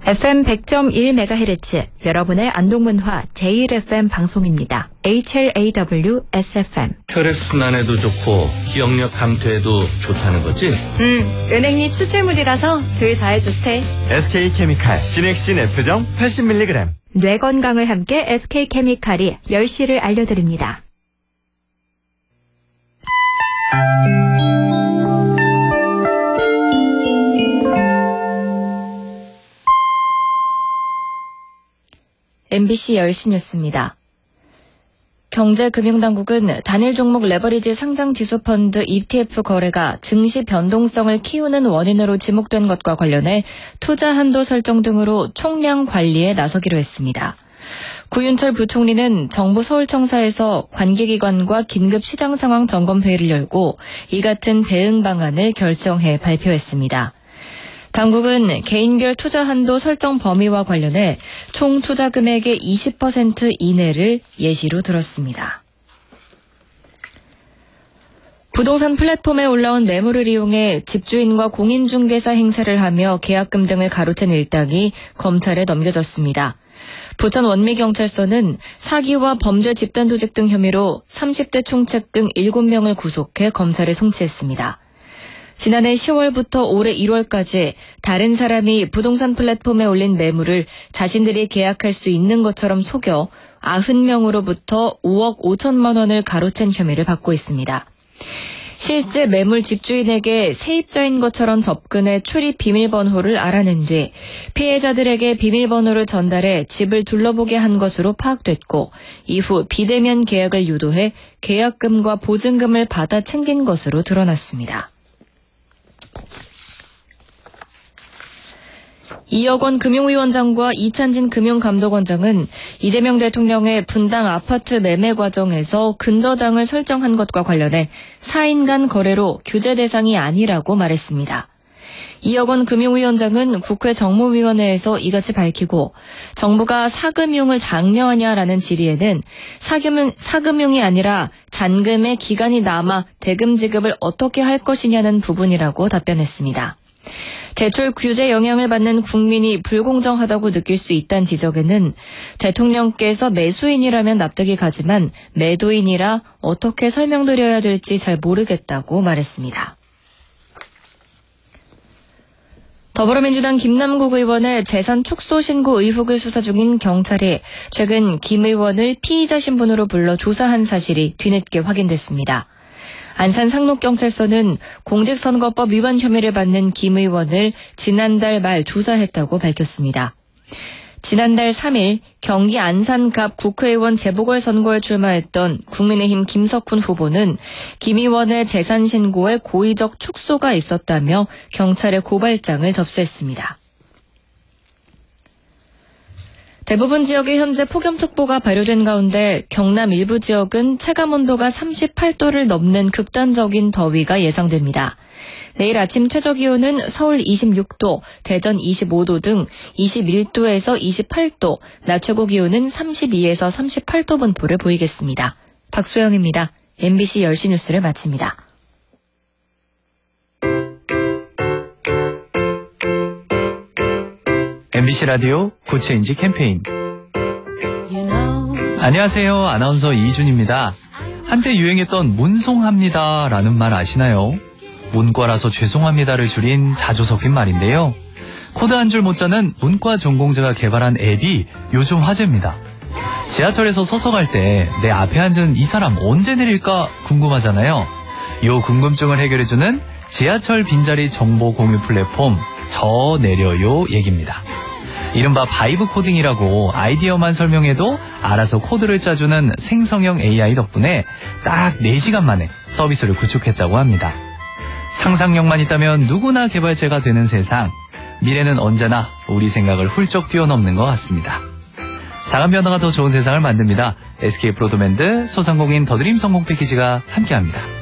FM 100.1MHz 여러분의 안동문화 제1FM 방송입니다. HLAW SFM. 혈액순환에도 좋고 기억력 감퇴에도 좋다는 거지? 은행잎 추출물이라서 둘 다에 좋대. SK케미칼 기넥신 F정 80mg. 뇌 건강을 함께 SK케미칼이 10시를 알려드립니다. MBC 10시 뉴스입니다. 경제금융당국은 단일 종목 레버리지 상장지수펀드 ETF 거래가 증시 변동성을 키우는 원인으로 지목된 것과 관련해 투자 한도 설정 등으로 총량 관리에 나서기로 했습니다. 구윤철 부총리는 정부 서울청사에서 관계기관과 긴급 시장 상황 점검회의를 열고 이 같은 대응 방안을 결정해 발표했습니다. 당국은 개인별 투자 한도 설정 범위와 관련해 총 투자 금액의 20% 이내를 예시로 들었습니다. 부동산 플랫폼에 올라온 매물을 이용해 집주인과 공인중개사 행세를 하며 계약금 등을 가로챈 일당이 검찰에 넘겨졌습니다. 부천 원미경찰서는 사기와 범죄 집단조직 등 혐의로 30대 총책 등 7명을 구속해 검찰에 송치했습니다. 지난해 10월부터 올해 1월까지 다른 사람이 부동산 플랫폼에 올린 매물을 자신들이 계약할 수 있는 것처럼 속여 90명으로부터 5억 5천만 원을 가로챈 혐의를 받고 있습니다. 실제 매물 집주인에게 세입자인 것처럼 접근해 출입 비밀번호를 알아낸 뒤 피해자들에게 비밀번호를 전달해 집을 둘러보게 한 것으로 파악됐고 이후 비대면 계약을 유도해 계약금과 보증금을 받아 챙긴 것으로 드러났습니다. 2억 원 금융위원장과 이찬진 금융감독원장은 이재명 대통령의 분당 아파트 매매 과정에서 근저당을 설정한 것과 관련해 4인 간 거래로 규제 대상이 아니라고 말했습니다. 2억 원 금융위원장은 국회 정무위원회에서 이같이 밝히고 정부가 사금융을 장려하냐라는 질의에는 사금융이 아니라 잔금의 기간이 남아 대금 지급을 어떻게 할 것이냐는 부분이라고 답변했습니다. 대출 규제 영향을 받는 국민이 불공정하다고 느낄 수 있다는 지적에는 대통령께서 매수인이라면 납득이 가지만 매도인이라 어떻게 설명드려야 될지 잘 모르겠다고 말했습니다. 더불어민주당 김남국 의원의 재산 축소 신고 의혹을 수사 중인 경찰이 최근 김 의원을 피의자 신분으로 불러 조사한 사실이 뒤늦게 확인됐습니다. 안산 상록경찰서는 공직선거법 위반 혐의를 받는 김 의원을 지난달 말 조사했다고 밝혔습니다. 지난달 3일 경기 안산갑 국회의원 재보궐선거에 출마했던 국민의힘 김석훈 후보는 김 의원의 재산 신고에 고의적 축소가 있었다며 경찰에 고발장을 접수했습니다. 대부분 지역에 현재 폭염특보가 발효된 가운데 경남 일부 지역은 체감온도가 38도를 넘는 극단적인 더위가 예상됩니다. 내일 아침 최저기온은 서울 26도, 대전 25도 등 21도에서 28도, 낮 최고기온은 32에서 38도 분포를 보이겠습니다. 박소영입니다. MBC 10시 뉴스를 마칩니다. MBC 라디오 구체인지 캠페인. 안녕하세요. 아나운서 이준입니다. 한때 유행했던 문송합니다라는 말 아시나요? 문과라서 죄송합니다를 줄인 자주 섞인 말인데요. 코드 한 줄 못 짜는 문과 전공자가 개발한 앱이 요즘 화제입니다. 지하철에서 서서 갈 때 내 앞에 앉은 이 사람 언제 내릴까 궁금하잖아요. 요 궁금증을 해결해주는 지하철 빈자리 정보 공유 플랫폼 저 내려요 얘기입니다. 이른바 바이브 코딩이라고 아이디어만 설명해도 알아서 코드를 짜주는 생성형 AI 덕분에 딱 4시간 만에 서비스를 구축했다고 합니다. 상상력만 있다면 누구나 개발자가 되는 세상. 미래는 언제나 우리 생각을 훌쩍 뛰어넘는 것 같습니다. 작은 변화가 더 좋은 세상을 만듭니다. SK 브로드밴드 소상공인 더드림 성공 패키지가 함께합니다.